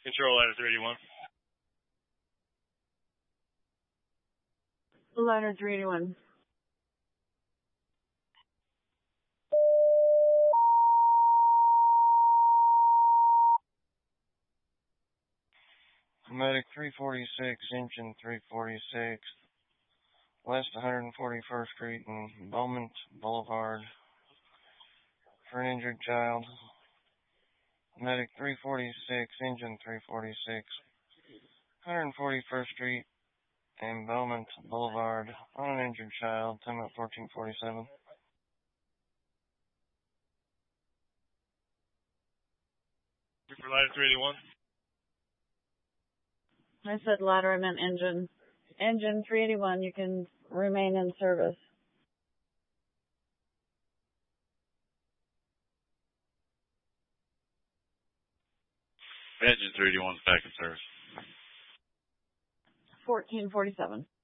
Control ladder 381. Ladder 381. Medic 346, engine 346, west 141st Street and Beaumont Boulevard for an injured child. Medic 346, engine 346, 141st Street and Beaumont Boulevard on an injured child, time at 1447. For ladder 381. I said ladder, I meant engine. Engine 381, you can remain in service. Engine 381 back in service. 1447.